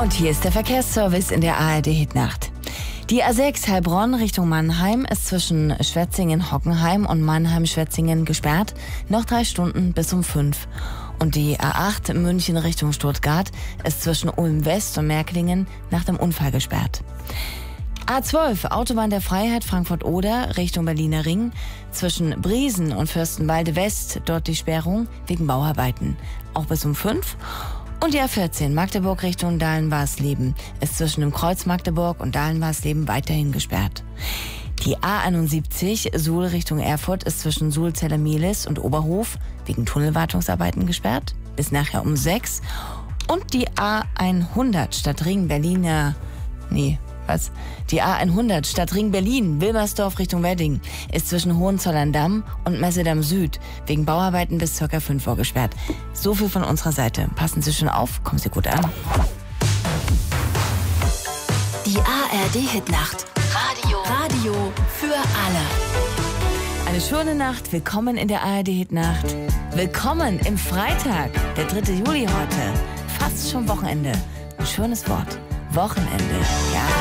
Und hier ist der Verkehrsservice in der ARD-Hitnacht. Die A6 Heilbronn Richtung Mannheim ist zwischen Schwetzingen-Hockenheim und Mannheim-Schwetzingen gesperrt. Noch 3 Stunden bis um 5. Und die A8 München Richtung Stuttgart ist zwischen Ulm-West und Märklingen nach dem Unfall gesperrt. A12 Autobahn der Freiheit Frankfurt-Oder Richtung Berliner Ring. Zwischen Briesen und Fürstenwalde West dort die Sperrung wegen Bauarbeiten. Auch bis um 5. Und die A14 Magdeburg Richtung Dahlen-Warsleben ist zwischen dem Kreuz Magdeburg und Dahlen-Warsleben weiterhin gesperrt. Die A71 Suhl Richtung Erfurt ist zwischen Suhl-Zelle-Mehlis und Oberhof wegen Tunnelwartungsarbeiten gesperrt. Bis nachher um 6. Und die A100 Stadtring Die A100 Stadtring Berlin, Wilmersdorf Richtung Wedding, ist zwischen Hohenzollern-Damm und Messedamm Süd wegen Bauarbeiten bis ca. 5 Uhr gesperrt. So viel von unserer Seite. Passen Sie schon auf, kommen Sie gut an. Die ARD-Hitnacht. Radio für alle. Eine schöne Nacht, willkommen in der ARD-Hitnacht. Willkommen im Freitag, der 3. Juli heute. Fast schon Wochenende. Ein schönes Wort. Wochenende, ja.